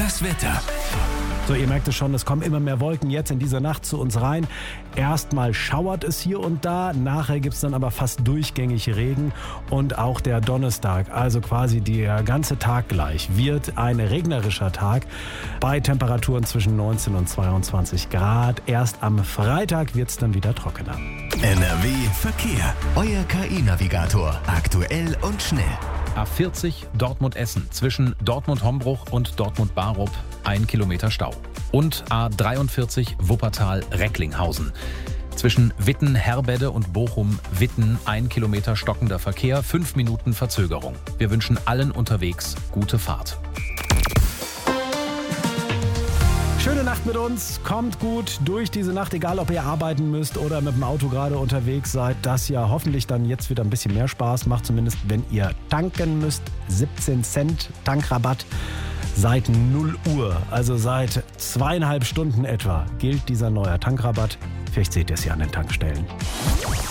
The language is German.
Das Wetter. So, ihr merkt es schon, es kommen immer mehr Wolken jetzt in dieser Nacht zu uns rein. Erstmal schauert es hier und da, nachher gibt es dann aber fast durchgängig Regen. Und auch der Donnerstag, also quasi der ganze Tag gleich, wird ein regnerischer Tag bei Temperaturen zwischen 19 und 22 Grad. Erst am Freitag wird es dann wieder trockener. NRW Verkehr. Euer KI-Navigator. Aktuell und schnell. A40 Dortmund-Essen zwischen Dortmund-Hombruch und Dortmund-Barup 1 Kilometer Stau. Und A43 Wuppertal-Recklinghausen. Zwischen Witten-Herbede und Bochum-Witten 1 Kilometer stockender Verkehr, 5 Minuten Verzögerung. Wir wünschen allen unterwegs gute Fahrt. Schöne Nacht mit uns, kommt gut durch diese Nacht, egal ob ihr arbeiten müsst oder mit dem Auto gerade unterwegs seid. Das ja hoffentlich dann jetzt wieder ein bisschen mehr Spaß macht, zumindest wenn ihr tanken müsst. 17 Cent Tankrabatt seit 0 Uhr, also seit 2,5 Stunden etwa gilt dieser neue Tankrabatt. Vielleicht seht ihr es ja an den Tankstellen.